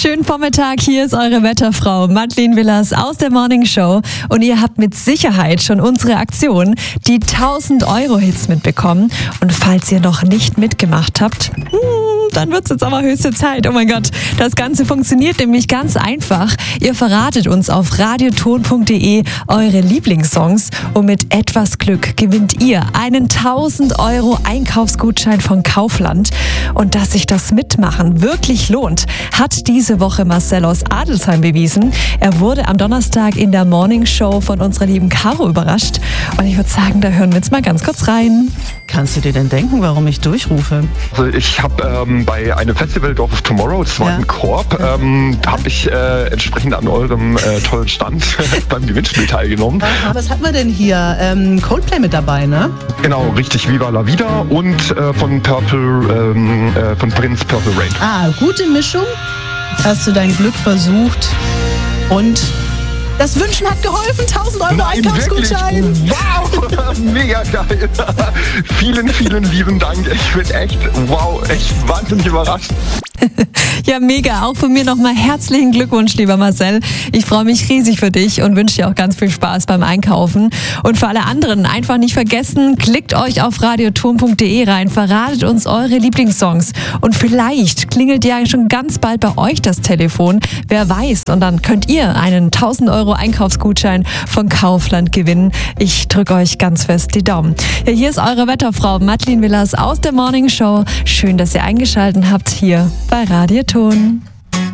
Schönen Vormittag, hier ist eure Wetterfrau Madeleine Willers aus der Morning Show und ihr habt mit Sicherheit schon unsere Aktion, die 1000-Euro-Hits mitbekommen. Und falls ihr noch nicht mitgemacht habt, dann wird es jetzt aber höchste Zeit. Oh mein Gott, das Ganze funktioniert nämlich ganz einfach. Ihr verratet uns auf radioton.de eure Lieblingssongs und mit etwas Glück gewinnt ihr einen 1000-Euro Einkaufsgutschein von Kaufland. Und dass sich das Mitmachen wirklich lohnt, hat diese Woche Marcel aus Adelsheim bewiesen. Er wurde am Donnerstag in der Morning Show von unserer lieben Caro überrascht. Und ich würde sagen, da hören wir jetzt mal ganz kurz rein. Kannst du dir denn denken, warum ich durchrufe? Also ich habe bei einem Festival Dorf of Tomorrow, das war in Korb, habe ich entsprechend an eurem tollen Stand beim Gewinnspiel teilgenommen. Was hat man denn hier? Coldplay mit dabei, ne? Genau, richtig, Viva la Vida und von Prince Purple Rain. Ah, gute Mischung. Hast du dein Glück versucht und das Wünschen hat geholfen. 1000 Euro Einkaufsgutschein. Wow, mega geil. Vielen, vielen lieben Dank. Ich bin echt wahnsinnig überrascht. Ja, mega. Auch von mir nochmal herzlichen Glückwunsch, lieber Marcel. Ich freue mich riesig für dich und wünsche dir auch ganz viel Spaß beim Einkaufen. Und für alle anderen einfach nicht vergessen, klickt euch auf radioton.de rein, verratet uns eure Lieblingssongs. Und vielleicht klingelt ja schon ganz bald bei euch das Telefon. Wer weiß. Und dann könnt ihr einen 1000 Euro Einkaufsgutschein von Kaufland gewinnen. Ich drücke euch ganz fest die Daumen. Ja, hier ist eure Wetterfrau Madeleine Willers aus der Morning Show. Schön, dass ihr eingeschaltet habt hier bei Radioton.